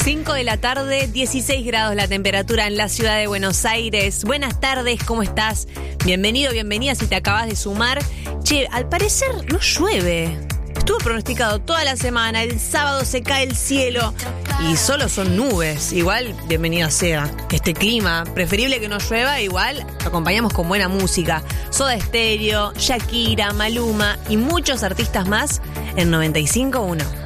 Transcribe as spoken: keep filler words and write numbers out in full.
cinco de la tarde, dieciséis grados la temperatura en la ciudad de Buenos Aires. Buenas tardes, ¿cómo estás? Bienvenido, bienvenida si te acabas de sumar. Che, al parecer no llueve. Estuvo pronosticado toda la semana, el sábado se cae el cielo y solo son nubes. Igual, bienvenido sea este clima. Preferible que no llueva, igual lo acompañamos con buena música. Soda Stereo, Shakira, Maluma y muchos artistas más en noventa y cinco punto uno.